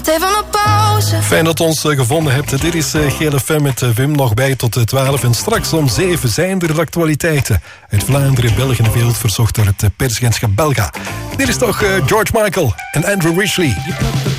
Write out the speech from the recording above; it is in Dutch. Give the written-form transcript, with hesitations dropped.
Zet even een pauze. Fijn dat u ons gevonden hebt. Dit is Gele FM met Wim nog bij tot 12. En straks om 7 zijn er de actualiteiten uit Vlaanderen, België en de wereld verzocht door het persagentschap Belga. Dit is toch George Michael en Andrew Ridgeley.